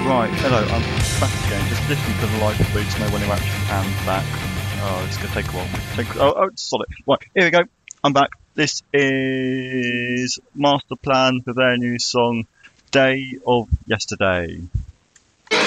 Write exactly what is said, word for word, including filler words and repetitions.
Right, hello, I'm back again. Just listen to the live feed to know when you're actually am back. Oh, it's going to take a while. Take, oh, oh, solid. Right, here we go. I'm back. This is Master Plan for their new song, Day of Yesterday.